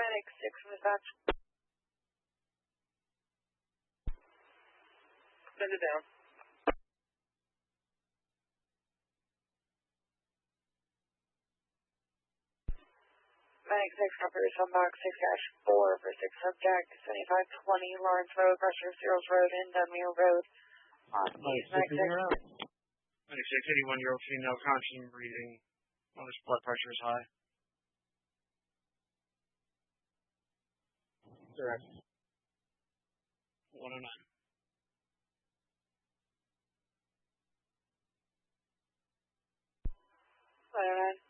Medic 6 from dispatch. Send it down. Medic 6 copies on box 6-4 for 6 subject, 7520 Lawrence Road, Pressure Seals Road, and Dunmere Road. Medic 6, Medic 6, 81-year-old female, conscious and breathing. Honest blood pressure is high. Direct. 109. 109.